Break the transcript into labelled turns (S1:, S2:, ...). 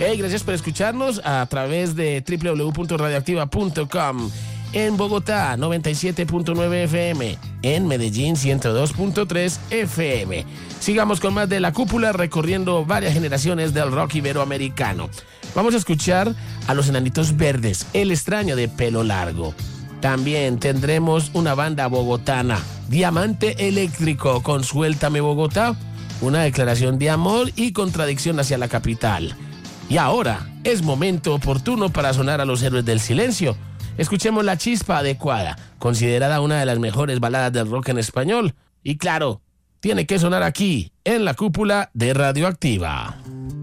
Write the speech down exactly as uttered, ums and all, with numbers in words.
S1: Hey, gracias por escucharnos a través de doble u doble u doble u punto radioactiva punto com. En Bogotá, noventa y siete punto nueve F M. En Medellín, ciento dos punto tres F M. Sigamos con más de La Cúpula, recorriendo varias generaciones del rock iberoamericano. Vamos a escuchar a los Enanitos Verdes, El Extraño de Pelo Largo. También tendremos una banda bogotana, Diamante Eléctrico, con Suéltame Bogotá, una declaración de amor y contradicción hacia la capital. Y ahora es momento oportuno para sonar a los Héroes del Silencio. Escuchemos La Chispa Adecuada, considerada una de las mejores baladas del rock en español. Y claro, tiene que sonar aquí, en La Cúpula de Radioactiva.